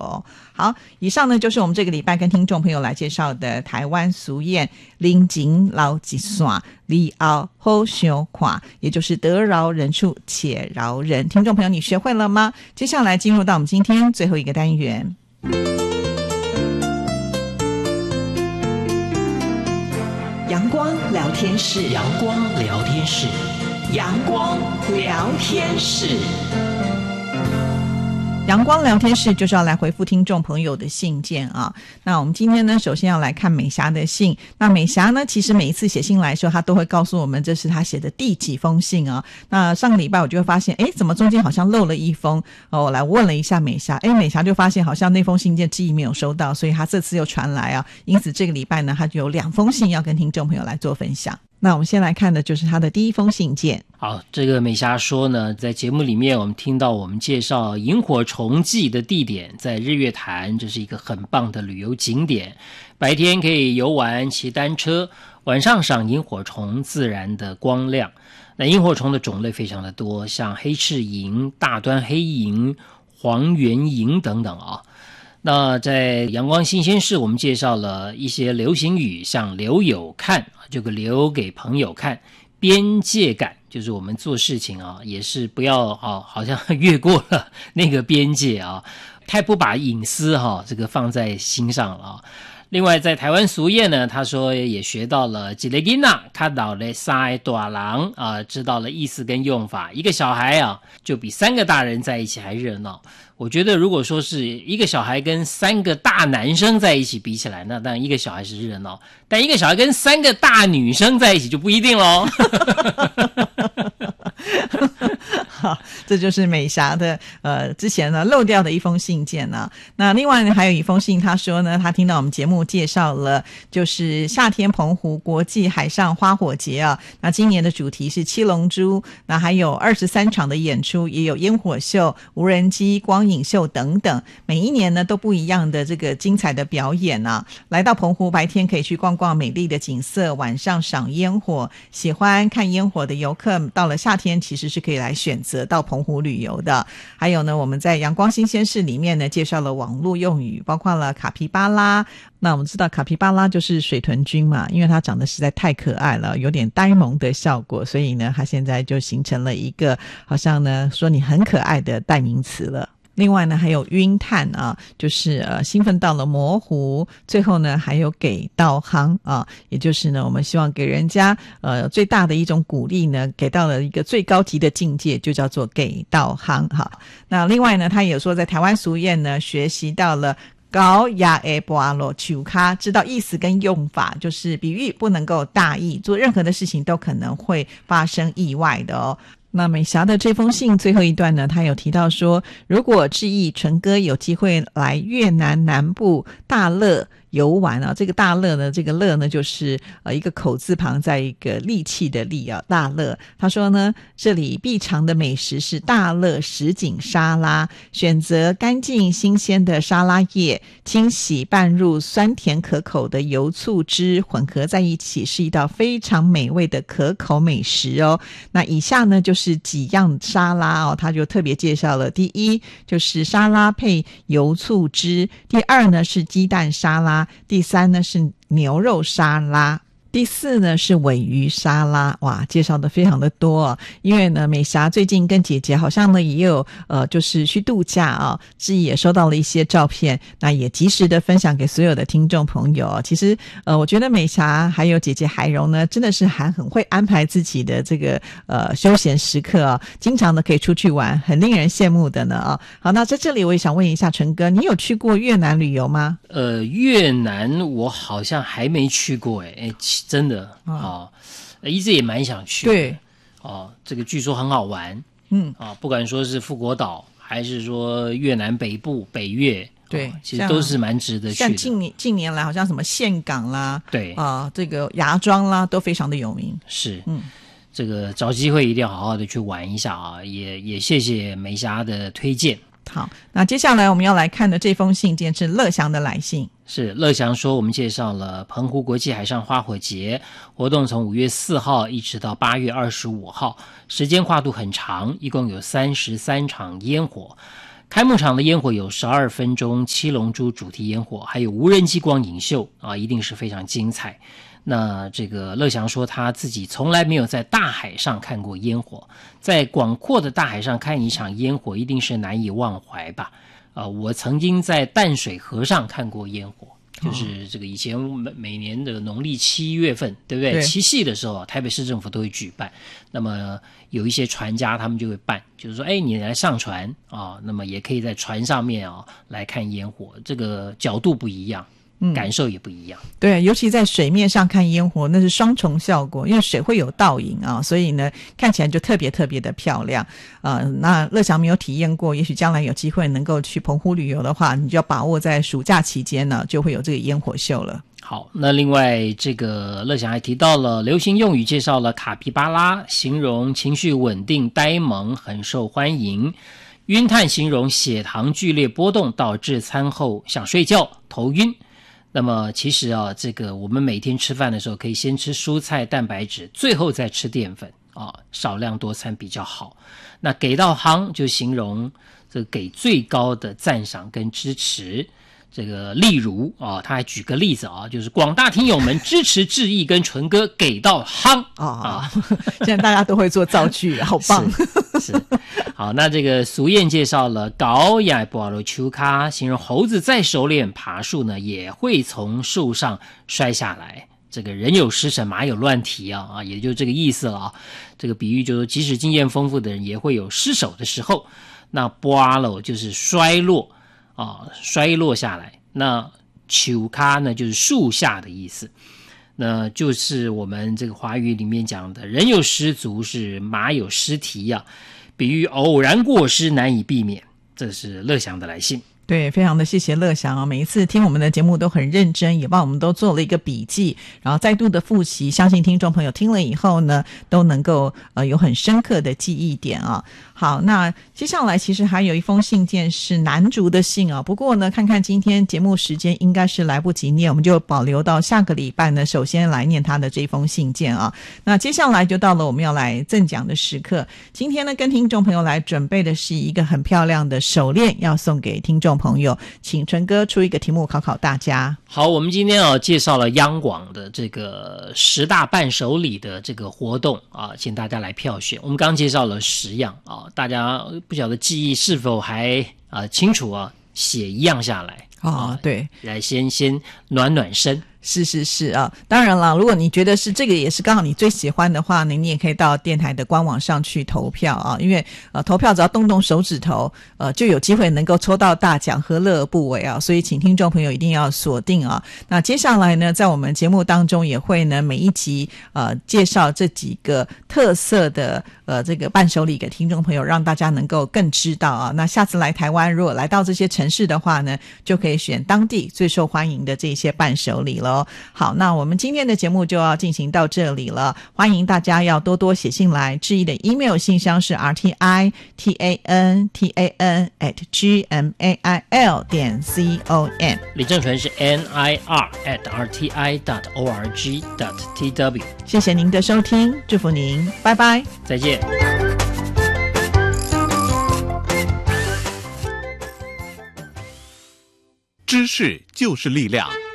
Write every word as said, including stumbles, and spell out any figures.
哦。好，以上呢就是我们这个礼拜跟听众朋友来介绍的台湾俗谚人情老一线，里后好相看，也就是得饶人处且饶人。听众朋友你学会了吗？接下来进入到我们今天最后一个单元，阳光聊天室， 阳光聊天室， 阳光聊天室。阳光聊天室就是要来回复听众朋友的信件啊。那我们今天呢，首先要来看美霞的信。那美霞呢，其实每一次写信来的时候，她都会告诉我们这是她写的第几封信啊。那上个礼拜我就会发现，诶，怎么中间好像漏了一封？哦，我来问了一下美霞，诶，美霞就发现好像那封信件记忆没有收到，所以她这次又传来啊。因此这个礼拜呢，她就有两封信要跟听众朋友来做分享。那我们先来看的就是他的第一封信件。 好，这个美霞说呢，在节目里面我们听到我们介绍萤火虫季的地点在日月潭，这是一个很棒的旅游景点，白天可以游玩骑单车，晚上赏萤火虫自然的光亮。那萤火虫的种类非常的多，像黑翅萤、大端黑萤、黄缘萤等等啊。那在阳光新鲜事我们介绍了一些流行语，像留有看，这个留给朋友看，边界感就是我们做事情啊也是不要啊好像越过了那个边界啊，太不把隐私哈、啊、这个放在心上了啊。另外在台湾俗谚呢，他说也学到了一个囡仔看到了三个大人啊，知道了意思跟用法。一个小孩啊就比三个大人在一起还热闹。我觉得如果说是一个小孩跟三个大男生在一起比起来，那当然一个小孩是热闹，但一个小孩跟三个大女生在一起就不一定咯。 好，这就是美霞的呃之前呢漏掉的一封信件呢、啊。那另外呢还有一封信，他说呢他听到我们节目介绍了就是夏天澎湖国际海上花火节啊，那今年的主题是七龙珠，那还有二十三场的演出，也有烟火秀、无人机、光影秀等等，每一年呢都不一样的这个精彩的表演啊。来到澎湖白天可以去逛逛美丽的景色，晚上赏烟火，喜欢看烟火的游客到了夏天其实是可以来选择到澎湖旅游的。还有呢我们在阳光新鲜事里面呢介绍了网络用语，包括了卡皮巴拉。那我们知道卡皮巴拉就是水豚君嘛，因为它长得实在太可爱了，有点呆萌的效果，所以呢它现在就形成了一个好像呢说你很可爱的代名词了。另外呢还有晕探啊，就是呃兴奋到了模糊。最后呢还有给到行啊，也就是呢我们希望给人家呃最大的一种鼓励呢，给到了一个最高级的境界，就叫做给到行哈。那另外呢他也有说在台湾俗谚呢学习到了高雅的巴罗球卡，知道意思跟用法，就是比喻不能够大意，做任何的事情都可能会发生意外的哦。那美霞的这封信最后一段呢，他有提到说，如果志毅纯哥有机会来越南南部大乐游玩啊，这个大乐呢，这个乐呢就是呃一个口字旁在一个力气的力啊，大乐。他说呢，这里必尝的美食是大乐什锦沙拉，选择干净新鲜的沙拉叶，清洗拌入酸甜可口的油醋汁混合在一起，是一道非常美味的可口美食哦。那以下呢就是是几样沙拉哦，他就特别介绍了。第一就是沙拉配油醋汁，第二呢是鸡蛋沙拉，第三呢是牛肉沙拉，第四呢是鲔鱼沙拉。哇，介绍的非常的多哦。因为呢美霞最近跟姐姐好像呢也有呃就是去度假啊、哦，志毅也收到了一些照片，那也及时的分享给所有的听众朋友、哦、其实呃我觉得美霞还有姐姐海蓉呢真的是还很会安排自己的这个呃休闲时刻啊、哦，经常的可以出去玩，很令人羡慕的呢啊、哦。好，那在这里我也想问一下陈哥，你有去过越南旅游吗？ 呃越南我好像还没去过诶、欸真的啊、哦，一直也蛮想去的。 对， 哦，这个据说很好玩。 嗯啊、哦，不管说是富国岛，还是说越南北部北越， 对、哦， 其实都是蛮值得去的。 像近年近年来，好像什么岘港啦， 对啊、呃，这个芽庄啦，都非常的有名。 是， 嗯， 这个找机会一定要好好的去玩一下啊！也也谢谢梅霞的推荐。 好，那接下来我们要来看的这封信件是乐祥的来信。 是乐祥说，我们介绍了澎湖国际海上花火节活动，从五月四号一直到八月二十五号，时间跨度很长，一共有三十三场烟火。 开幕场的烟火有十二分钟七龙珠主题烟火，还有无人机光影秀啊，一定是非常精彩。那这个乐祥说他自己从来没有在大海上看过烟火，在广阔的大海上看一场烟火一定是难以忘怀吧。呃，我曾经在淡水河上看过烟火，就是这个以前每每年的农历七月份，对不对？ 对七夕的时候，台北市政府都会举办。那么有一些船家他们就会办，就是说，哎，你来上船啊，那么也可以在船上面啊来看烟火，这个角度不一样。感受也不一样。 对，尤其在水面上看烟火，那是双重效果，因为水会有倒影啊，所以呢看起来就特别特别的漂亮。呃，那乐祥没有体验过，也许将来有机会能够去澎湖旅游的话，你就要把握在暑假期间呢，就会有这个烟火秀了。 好，那另外这个乐祥还提到了流行用语，介绍了卡皮巴拉，形容情绪稳定呆萌，很受欢迎。晕碳形容血糖剧烈波动，导致餐后想睡觉头晕。那么其实啊，这个我们每天吃饭的时候可以先吃蔬菜蛋白质，最后再吃淀粉啊，少量多餐比较好。那给到夯就形容这个给最高的赞赏跟支持。这个例如啊，他还举个例子啊，就是广大听友们支持志毅跟纯哥给到夯啊、哦， 现在大家都会做造句，好棒。 是, 是好，那这个俗谚介绍了高雅波罗丘卡，形容猴子再熟练爬树呢，也会从树上摔下来。这个人有失神，马有乱蹄啊啊，也就这个意思了啊。这个比喻就是，即使经验丰富的人，也会有失手的时候。那波罗就是衰落。啊，衰落下来。那丘卡呢，就是树下的意思。那就是我们这个华语里面讲的，人有失足是马有失蹄呀、啊，比喻偶然过失难以避免。这是乐祥的来信。 对，非常的谢谢乐祥啊！每一次听我们的节目都很认真，也帮我们都做了一个笔记，然后再度的复习，相信听众朋友听了以后呢，都能够呃有很深刻的记忆点啊。好，那接下来其实还有一封信件是男竹的信啊，不过呢，看看今天节目时间应该是来不及念，我们就保留到下个礼拜呢，首先来念他的这封信件啊。那接下来就到了我们要来赠奖的时刻，今天呢，跟听众朋友来准备的是一个很漂亮的手链，要送给听众朋友，请纯哥出一个题目考考大家。 好，我们今天啊介绍了央广的这个十大伴手礼的这个活动啊，请大家来票选。我们刚介绍了十样啊，大家不晓得记忆是否还啊清楚啊，写一样下来啊、哦，对， 来先先暖暖身。 是是是啊，当然了，如果你觉得是这个也是刚好你最喜欢的话呢，你也可以到电台的官网上去投票啊，因为呃投票只要动动手指头，呃就有机会能够抽到大奖，何乐而不为啊？所以请听众朋友一定要锁定啊。那接下来呢，在我们节目当中也会呢每一集呃介绍这几个特色的呃这个伴手礼给听众朋友，让大家能够更知道啊。那下次来台湾，如果来到这些城市的话呢，就可以选当地最受欢迎的这些伴手礼了。好，那我们今天的节目就要进行到这里了，欢迎大家要多多写信来，志毅的 email 信箱是 r t i t a n t a n at g m a i l 点 c o m， 李正纯是 n i r at r t i dot o r g dot t w。 谢谢您的收听，祝福您，拜拜， 再见。 知识就是力量。